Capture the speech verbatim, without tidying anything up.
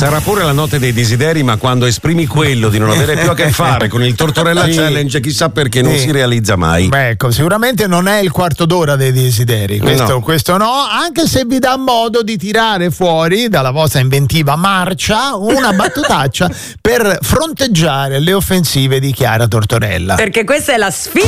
sarà pure la notte dei desideri, ma quando esprimi quello di non avere più a che fare con il Tortorella Sì. Challenge, chissà perché non Sì. si realizza mai. Beh, ecco, sicuramente non è il quarto d'ora dei desideri, questo No. questo no, anche se vi dà modo di tirare fuori dalla vostra inventiva marcia una battutaccia per fronteggiare le offensive di Chiara Tortorella. Perché questa è la sfida